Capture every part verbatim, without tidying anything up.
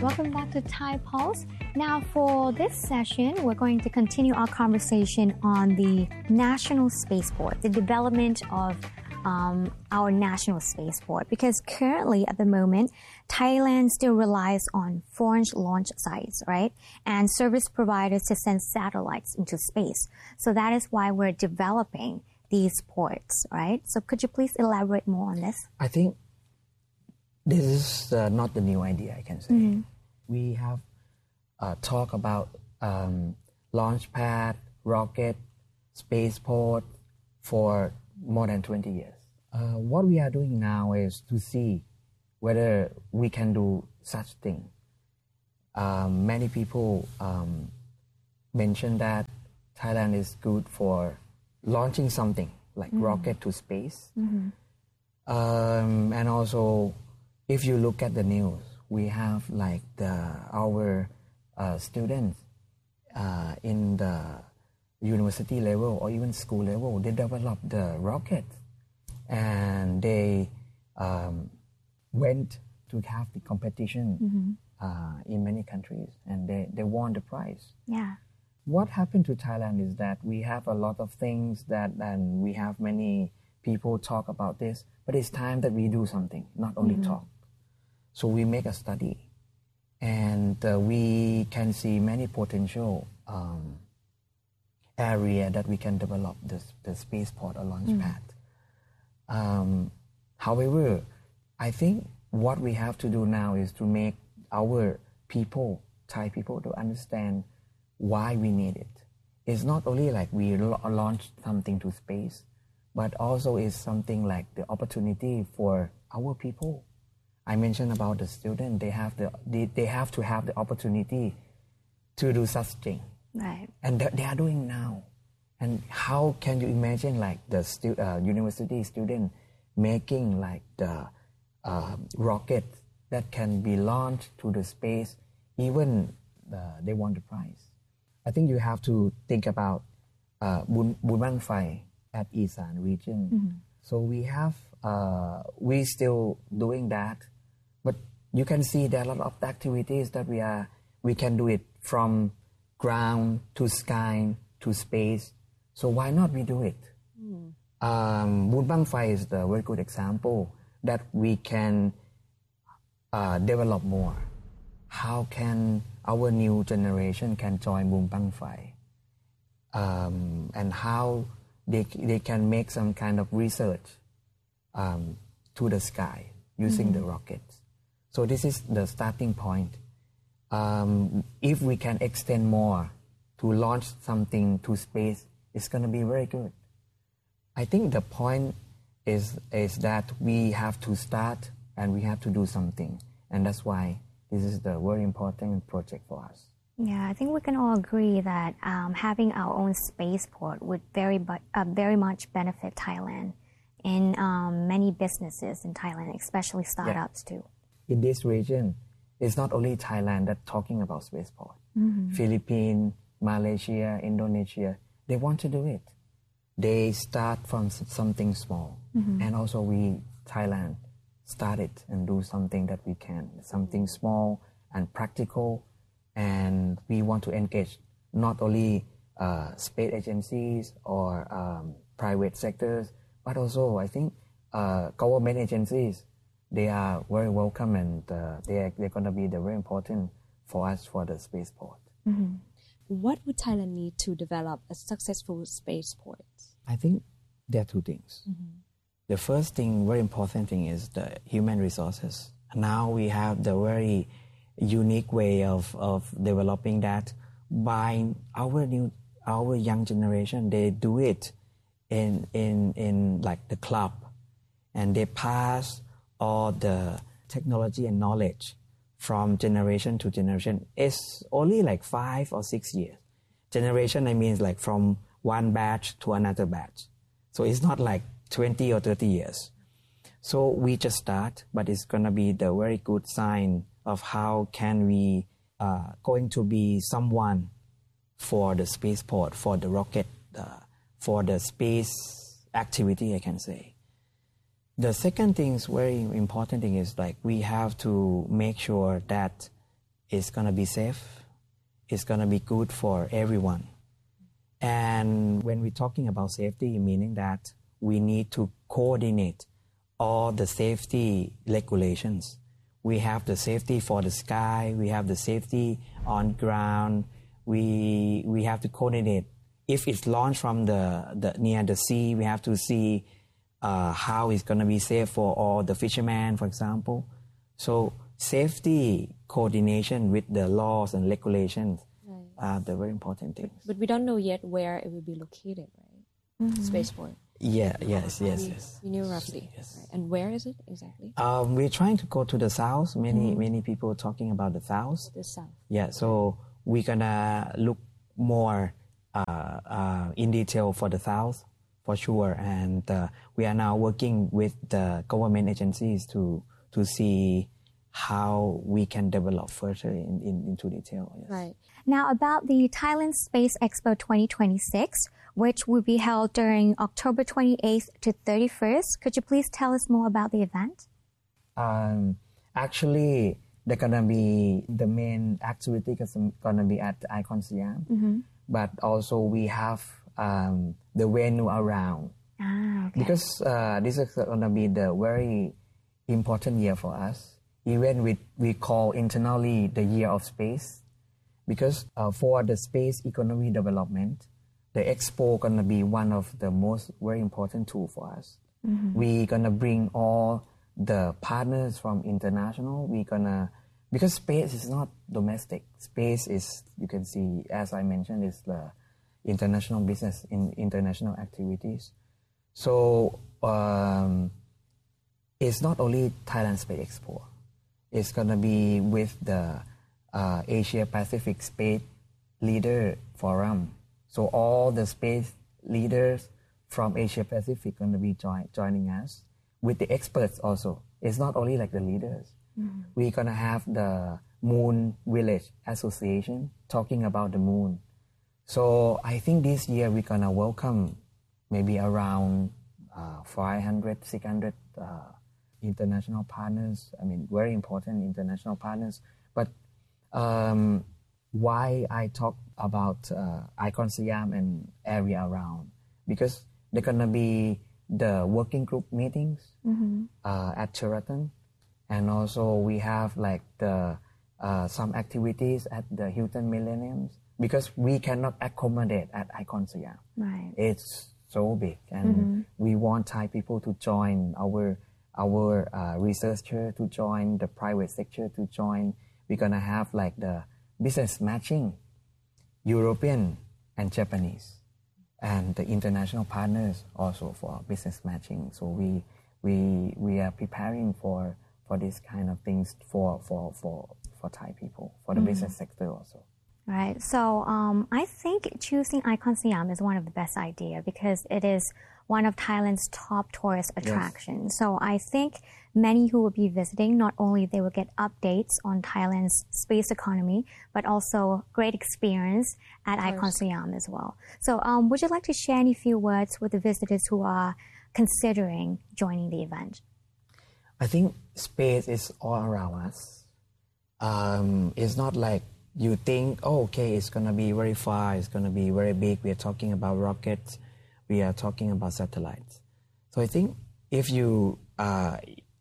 welcome back to Thai Pulse. Now for this session, we're going to continue our conversation on the national spaceport, the development of um, our national spaceport. Because currently, at the moment, Thailand still relies on foreign launch sites, right? And service providers to send satellites into space. So that is why we're developing these ports, right? So could you please elaborate more on this? I think this is uh, not the new idea, I can say. Mm-hmm. We have uh, talked about um, launch pad, rocket, spaceport for more than twenty years. Uh, what we are doing now is to see whether we can do such thing. Um, many people um, mention that Thailand is good for launching something like mm-hmm. rocket to space. Mm-hmm. Um, and also, if you look at the news, we have like the our uh, students uh, in the university level or even school level, they develop the rocket and they um, went to have the competition mm-hmm. uh, in many countries and they, they won the prize. Yeah. What happened to Thailand is that we have a lot of things that, and we have many people talk about this, but it's time that we do something, not only mm-hmm. talk. So we make a study, and uh, we can see many potential um, area that we can develop the, the spaceport or launch mm. pad. Um, however, I think what we have to do now is to make our people, Thai people, to understand why we need it. It's not only like we lo- launch something to space, but also is something like the opportunity for our people. I mentioned about the student, they have the they, they have to have the opportunity to do such thing. Right. And they, they are doing now. And how can you imagine like the stu- uh, university student making like the uh, rocket that can be launched to the space, even uh, they won the prize. I think you have to think about uh, Bun Bang Phai at Isan region. Mm-hmm. So we have, uh, we still doing that. But you can see there are a lot of activities that we are, we can do it from ground to sky to space. So why not we do it? Mm. Um, Bun Bang Phai is the very good example that we can uh, develop more. How can our new generation can join Bun Bang Phai? Um, and how they, they can make some kind of research um, to the sky using mm-hmm. the rockets. So this is the starting point. Um, if we can extend more to launch something to space, it's going to be very good. I think the point is, is that we have to start and we have to do something. And that's why this is the very important project for us. Yeah, I think we can all agree that um, having our own spaceport would very, bu- uh, very much benefit Thailand in um, many businesses in Thailand, especially startups yeah. too. In this region, it's not only Thailand that's talking about spaceport. Mm-hmm. Philippines, Malaysia, Indonesia, they want to do it. They start from something small. Mm-hmm. And also we, Thailand, started and do something that we can, something small and practical. And we want to engage not only uh, space agencies or um, private sectors, but also I think uh, government agencies. They are very welcome and uh, they are, they're going to be the very important for us for the spaceport. Mm-hmm. What would Thailand need to develop a successful spaceport? I think there are two things. Mm-hmm. The first thing, very important thing is the human resources. Now we have the very unique way of, of developing that by our new, our young generation. They do it in, in, in like the club and they pass all the technology and knowledge from generation to generation. It's only like five or six years. Generation, I mean, like from one batch to another batch. So it's not like twenty or thirty years. So we just start, but it's going to be the very good sign of how can we uh, going to be someone for the spaceport, for the rocket, uh, for the space activity, I can say. The second thing is very important thing is like we have to make sure that it's going to be safe, it's going to be good for everyone. And when we're talking about safety, meaning that we need to coordinate all the safety regulations. We have the safety for the sky, we have the safety on ground, we we have to coordinate. If it's launched from the, the near the sea, we have to see uh, how it's going to be safe for all the fishermen, for example. So safety coordination with the laws and regulations right. are the very important things. But we don't know yet where it will be located, right? Mm-hmm. Spaceport. Yeah, yes, yes, we, yes. You knew roughly. Yes. Right. And where is it exactly? Um, we're trying to go to the south. Many, mm. many people talking about the south. The south. Yeah, so we're gonna look more uh, uh, in detail for the south, for sure. And uh, we are now working with the government agencies to to see how we can develop further in, in, into detail. Yes. Right. Now about the Thailand Space Expo twenty twenty-six, which will be held during October twenty-eighth to thirty-first. Could you please tell us more about the event? Um, actually, they're gonna be, the main activity is gonna be at Icon Siam, mm-hmm. but also we have um, the venue around. Ah, okay. Because uh, this is gonna be the very important year for us. Even we, we call internally the year of space, because uh, for the space economy development, the expo gonna be one of the most very important tool for us. Mm-hmm. We gonna bring all the partners from international. We gonna, because space is not domestic. Space is, you can see, as I mentioned, is the international business in international activities. So um, it's not only Thailand Space Expo. It's gonna be with the uh, Asia Pacific Space Leader Forum. So all the space leaders from Asia Pacific going to be join, joining us with the experts also. It's not only like the leaders. Mm-hmm. We're going to have the Moon Village Association talking about the moon. So I think this year we're going to welcome maybe around uh, five hundred, six hundred uh, international partners. I mean, very important international partners. But um, why I talk about uh, Icon Siam and area around, because they're gonna be the working group meetings mm-hmm. uh, at Sheraton, and also we have like the uh, some activities at the Hilton Millennium, because we cannot accommodate at Icon Siam. Right. It's so big, and mm-hmm. we want Thai people to join, our our uh, researcher to join, the private sector to join. We're gonna have like the business matching, European and Japanese, and the international partners also for business matching. So we we we are preparing for for this kind of things for for for for Thai people, for the mm-hmm. business sector also. Right. So um, I think choosing Icon Siam is one of the best ideas, because it is one of Thailand's top tourist attractions. Yes. So I think many who will be visiting, not only they will get updates on Thailand's space economy, but also great experience at Icon Siam as well. So um, would you like to share any few words with the visitors who are considering joining the event? I think space is all around us. Um, it's not like you think, oh, okay, it's going to be very far, it's going to be very big. We are talking about rockets, we are talking about satellites. So I think if you uh,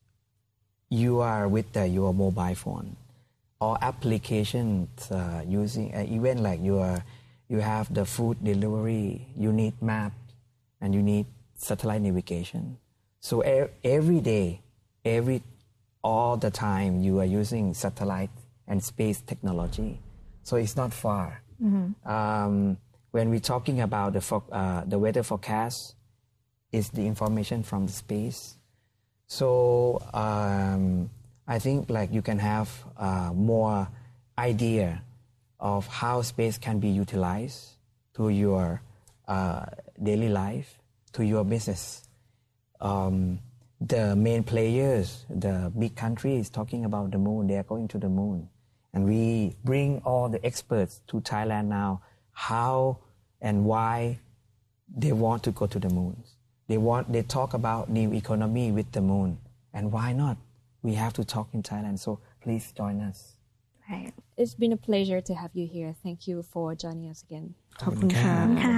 you are with the, your mobile phone or applications uh, using, uh, even like you are, you have the food delivery, you need map and you need satellite navigation. So er- every day, every all the time, you are using satellite and space technology. So it's not far. Mm-hmm. Um, when we're talking about the fo- uh, the weather forecast, is the information from the space. So um, I think like you can have uh, more idea of how space can be utilized to your uh, daily life, to your business. Um, the main players, the big countries talking about the moon, they are going to the moon. And we bring all the experts to Thailand now, how and why they want to go to the moon. They want, they talk about new economy with the moon. And why not? We have to talk in Thailand. So please join us. Right. It's been a pleasure to have you here. Thank you for joining us again. ขอบคุณค่ะ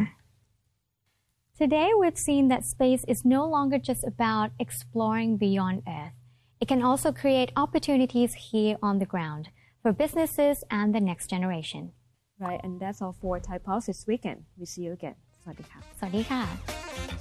Today we've seen that space is no longer just about exploring beyond Earth. It can also create opportunities here on the ground for businesses and the next generation. Right, and that's all for Thai Pulse this weekend. We see you again. สวัสดีค่ะสวัสดีค่ะ